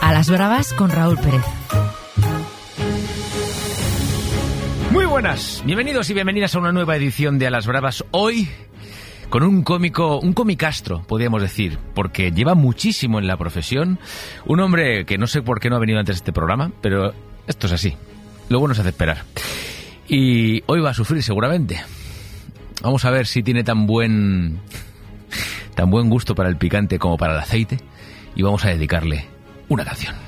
A las Bravas con Raúl Pérez. Muy buenas, bienvenidos y bienvenidas a una nueva edición de A las Bravas. Hoy con un comicastro, podríamos decir, porque lleva muchísimo en la profesión. Un hombre que no sé por qué no ha venido antes a este programa, pero esto es así. Lo bueno se hace esperar. Y hoy va a sufrir seguramente. Vamos a ver si tiene tan buen gusto para el picante como para el aceite. Y vamos a dedicarle una canción.